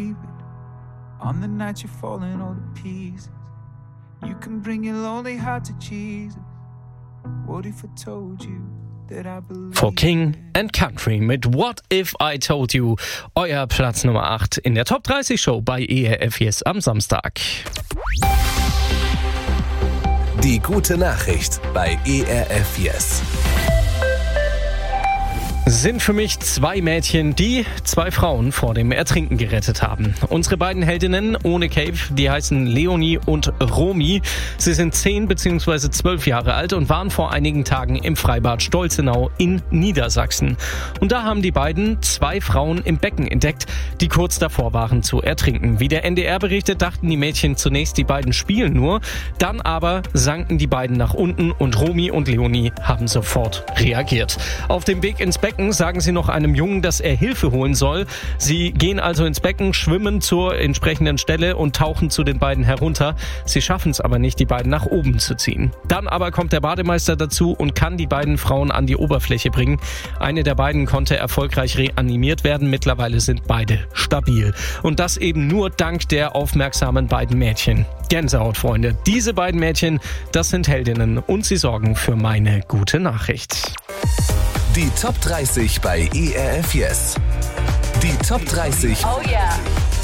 On the night you're falling all to pieces, you can bring your lonely heart to Jesus. What if I told you that I believe? For King and Country mit What If I Told You, euer Platz Nummer 8 in der Top 30 Show bei ERF Yes am Samstag. Die gute Nachricht bei ERF Yes. Sind für mich 2 Mädchen, die 2 Frauen vor dem Ertrinken gerettet haben. Unsere beiden Heldinnen ohne Cape, die heißen Leonie und Romy. Sie sind 10 bzw. 12 Jahre alt und waren vor einigen Tagen im Freibad Stolzenau in Niedersachsen. Und da haben die beiden 2 Frauen im Becken entdeckt, die kurz davor waren zu ertrinken. Wie der NDR berichtet, dachten die Mädchen zunächst, die beiden spielen nur. Dann aber sanken die beiden nach unten und Romy und Leonie haben sofort reagiert. Auf dem Weg ins Becken sagen sie noch einem Jungen, dass er Hilfe holen soll. Sie gehen also ins Becken, schwimmen zur entsprechenden Stelle und tauchen zu den beiden herunter. Sie schaffen es aber nicht, die beiden nach oben zu ziehen. Dann aber kommt der Bademeister dazu und kann die beiden Frauen an die Oberfläche bringen. Eine der beiden konnte erfolgreich reanimiert werden. Mittlerweile sind beide stabil. Und das eben nur dank der aufmerksamen beiden Mädchen. Gänsehaut, Freunde. Diese beiden Mädchen, das sind Heldinnen und sie sorgen für meine gute Nachricht. Die Top 30 bei ERF Yes. Die Top 30 Oh yeah.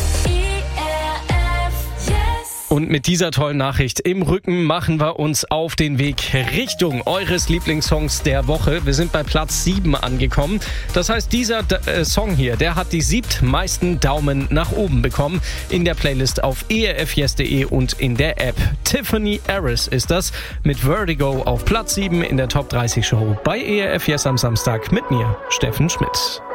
ERF Yes. Und mit dieser tollen Nachricht im Rücken machen wir uns auf den Weg Richtung eures Lieblingssongs der Woche. Wir sind bei Platz 7 angekommen. Das heißt, dieser Song hier, der hat die 7. meisten Daumen nach oben bekommen in der Playlist auf erfyes.de und in der App. Tiffany Harris ist das mit Vertigo auf Platz 7 in der Top 30 Show bei ERF Yes am Samstag mit mir, Steffen Schmidt.